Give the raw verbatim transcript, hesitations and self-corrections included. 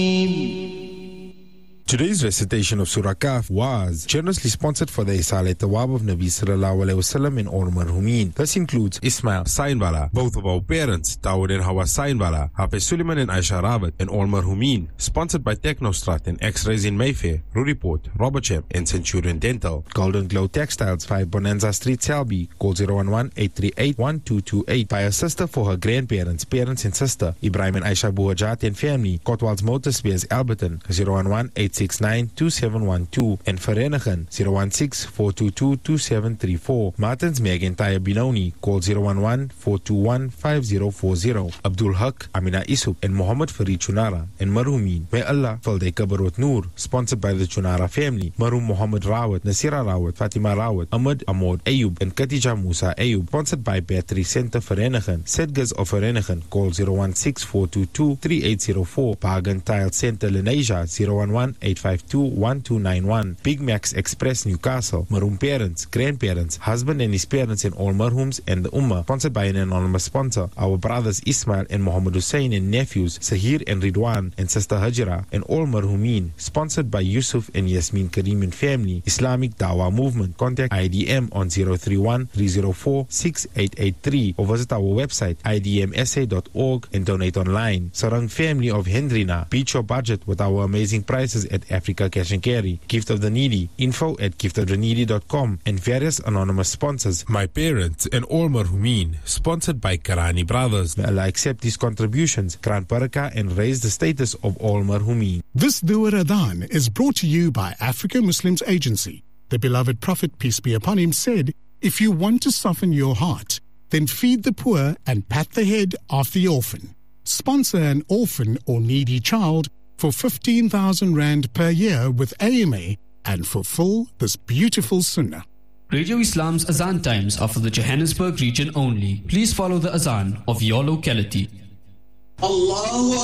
Today's recitation of Surah Kahf was generously sponsored for the Isal Tawab of Nabi Sallallahu Alaihi Wasallam and all marhumin. This includes Ismail Sainwala, both of our parents, Dawood and Hawa Sainwala, Hafiz Suleiman and Aisha Rawat, and all marhumin. Sponsored by Technostrat and X-Rays in Mayfair, Ruriport, Robertsham, and Centurion Dental. Golden Glow Textiles, five Bonanza Street, Selby. Call zero one one, eight three eight, one two two eight. By a sister for her grandparents, parents and sister, Ibrahim and Aisha Buhajat and family. Kotwalds Motor Spares, Alberton, zero one one, eight six nine, two seven one two, and Verenigen, zero one six, four two two, two seven three four. Martins Meg and Taya Binoni, call zero one one, four two one, five zero four zero. Abdul Haq, Amina Isuk, and Muhammad Farid Chunara, and Marhumin. May Allah fill their kabarot Noor, sponsored by the Chunara family. Marhum Muhammad Rawat, Nasira Rawat, Fatima Rawat, Ahmad Ahmad Ayub, and Katija Musa Ayub, sponsored by Battery Center Verenigen. Sedgas of Verenigen, call zero one six, four two two, three eight zero four. Pagan Tile Center Lenasia, zero one one, eight five two, one two nine one. Big Max Express Newcastle. Marhum parents, grandparents, husband and his parents and all marhums and the Ummah, sponsored by an anonymous sponsor. Our brothers Ismail and Muhammad Hussein and nephews Sahir and Ridwan and sister Hajra and all marhumin, sponsored by Yusuf and Yasmin Karim and family. Islamic Dawah Movement. Contact I D M on zero three one, three zero four, six eight eight three or visit our website I D M S A dot org and donate online. Sarang family of Hendrina, beat your budget with our amazing prices at Africa Cash and Carry. Gift of the Needy, info at gift of the needy dot com, and various anonymous sponsors. My parents and all marhumin, sponsored by Karani Brothers. May Allah accept these contributions, Quran Barakah, and raise the status of all marhumin. This Dua Adhan is brought to you by Africa Muslims Agency. The beloved Prophet, peace be upon him, said, if you want to soften your heart, then feed the poor and pat the head of the orphan. Sponsor an orphan or needy child for fifteen thousand rand per year with A M A and fulfill this beautiful sunnah. Radio Islam's Azan times are for the Johannesburg region only. Please follow the Azan of your locality. Allah